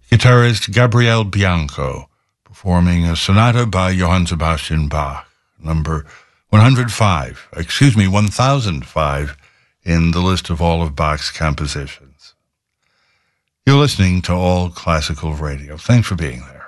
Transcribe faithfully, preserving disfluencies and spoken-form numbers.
guitarist Gabriele Bianco, performing a sonata by Johann Sebastian Bach, number one hundred five, excuse me, one thousand five in the list of all of Bach's compositions. You're listening to All Classical Radio. Thanks for being there.